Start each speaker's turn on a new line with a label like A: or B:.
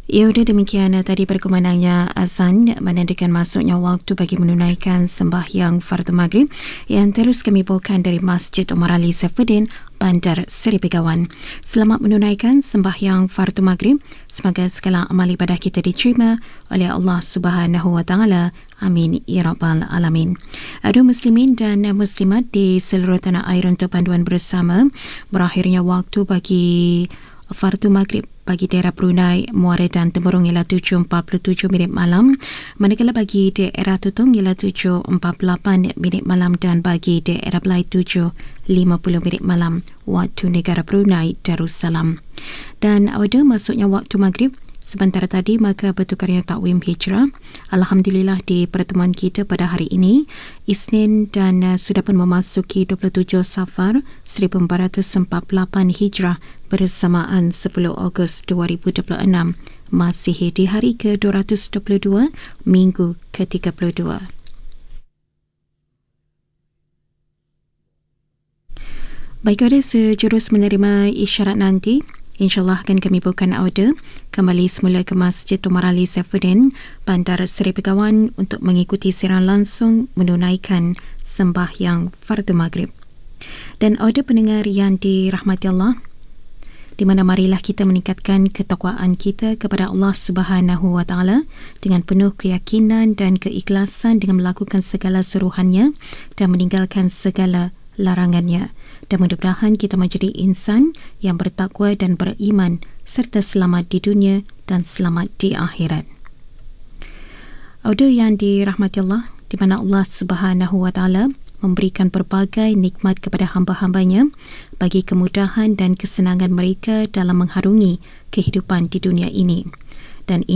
A: Ya, sudah demikian tadi perkumpulannya azan menandakan masuknya waktu bagi menunaikan sembahyang fardu maghrib yang terus kami bawakan dari Masjid Omar Ali Saifuddin, Bandar Seri Begawan. Selamat menunaikan sembahyang fardu maghrib. Semoga segala amal ibadah kita diterima oleh Allah Subhanahu Wa Taala. Amin ya rabbal alamin. Ada muslimin dan muslimat di seluruh tanah air untuk panduan bersama berakhirnya waktu bagi fardu maghrib bagi daerah Brunei, Muara dan Temburong ialah 7.47 minit malam, manakala bagi daerah Tutong ialah 7.48 minit malam dan bagi daerah Belai 7.50 minit malam waktu negara Brunei Darussalam. Dan ada masuknya waktu maghrib sebentar tadi, maka bertukarnya takwim hijrah. Alhamdulillah di pertemuan kita pada hari ini Isnin dan sudah pun memasuki 27 Safar 1448 Hijrah bersamaan 10 Ogos 2026, Masihi di hari ke-222 Minggu ke-32. Baik, ada sejurus menerima isyarat nanti. InsyaAllah akan kami bukakan audio kembali semula ke Masjid Omar Ali Saifuddin, Bandar Seri Begawan untuk mengikuti siaran langsung menunaikan sembahyang fardu maghrib. Dan audio pendengar yang dirahmati Allah, di mana marilah kita meningkatkan ketakwaan kita kepada Allah Subhanahu Wa Taala dengan penuh keyakinan dan keikhlasan dengan melakukan segala suruhannya dan meninggalkan segala larangannya, dan mudah-mudahan kita menjadi insan yang bertakwa dan beriman serta selamat di dunia dan selamat di akhirat. Audio yang dirahmati Allah, di mana Allah Subhanahu Wa Taala memberikan berbagai nikmat kepada hamba-hambanya bagi kemudahan dan kesenangan mereka dalam mengharungi kehidupan di dunia ini, dan